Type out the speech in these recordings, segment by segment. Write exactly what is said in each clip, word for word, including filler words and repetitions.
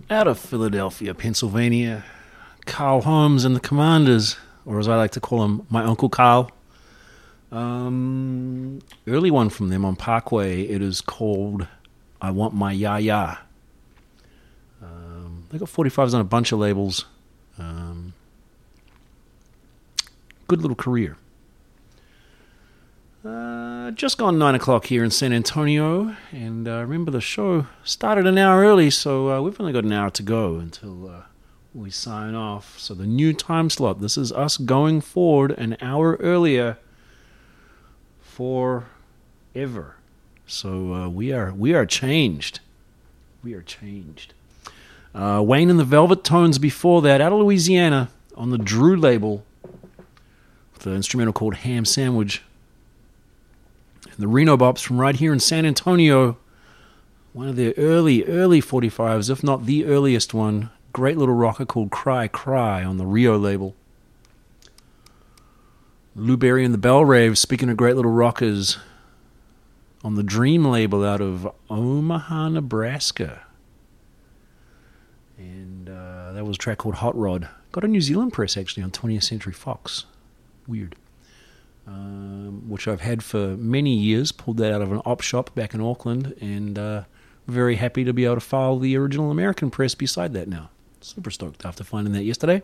Out of Philadelphia, Pennsylvania, Carl Holmes and the Commanders, or as I like to call him, my Uncle Carl. Um, early one from them on Parkway, it is called I Want My Ya-Ya. Um, they got forty-fives on a bunch of labels. Um, good little career. Uh, just gone nine o'clock here in San Antonio, and uh, remember the show started an hour early, so uh, we've only got an hour to go until uh, we sign off. So the new time slot, this is us going forward an hour earlier forever. So uh, we are we are changed. We are changed. Uh, Wayne and the Velvet Tones before that, out of Louisiana, on the Drew label, with the instrumental called Ham Sandwich. The Reno Bops from right here in San Antonio, one of their early, early forty-fives, if not the earliest one. Great little rocker called Cry Cry on the Rio label. Lou Berry and the Bell Raves, speaking of great little rockers, on the Dream label out of Omaha, Nebraska. And uh, that was a track called Hot Rod. Got a New Zealand press actually on twentieth Century Fox. Weird. Um, which I've had for many years. Pulled that out of an op shop back in Auckland, and uh, very happy to be able to file the original American press beside that now. Super stoked after finding that yesterday.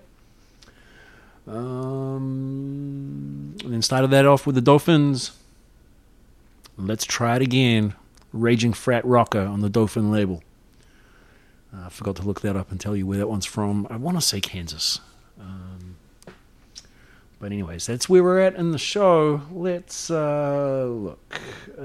Um, and then started that off with the Dolphins. Let's Try It Again. Raging Frat Rocker on the Dolphin label. I uh, forgot to look that up and tell you where that one's from. I want to say Kansas. Um, But anyways, that's where we're at in the show. Let's uh, look.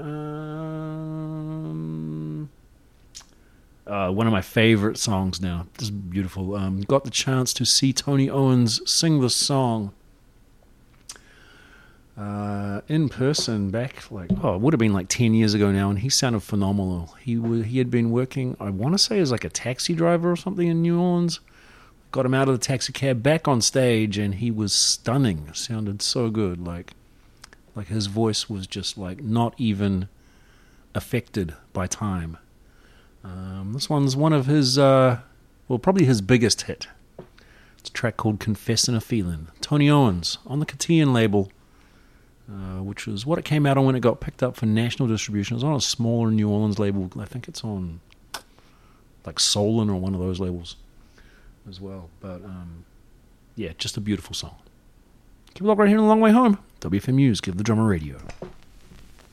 Um, uh, one of my favorite songs now. This is beautiful. Um, got the chance to see Tony Owens sing the song uh, in person back, like, oh, it would have been like ten years ago now, and he sounded phenomenal. He w- he had been working, I want to say, as like a taxi driver or something in New Orleans. Got him out of the taxi cab, back on stage, and he was stunning. Sounded so good. Like, like his voice was just like not even affected by time. Um, this one's one of his, uh, well, probably his biggest hit. It's a track called Confessin' a Feelin'. Tony Owens on the Catian label, uh, which was what it came out on when it got picked up for national distribution. It was on a smaller New Orleans label. I think it's on like Solon or one of those labels as well. But um, yeah, just a beautiful song. Keep it locked right here on the long way home. W F M U's Give the Drummer Radio.